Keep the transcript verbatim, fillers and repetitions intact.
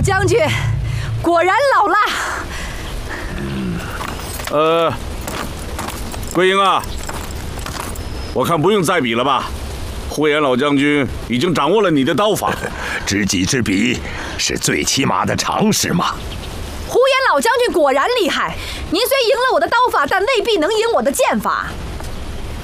将军果然老辣。 呃，桂英啊，我看不用再比了吧。呼延老将军已经掌握了你的刀法， 知己知彼是最起码的常识嘛。 呼延老将军果然厉害，您虽赢了我的刀法，但未必能赢我的剑法。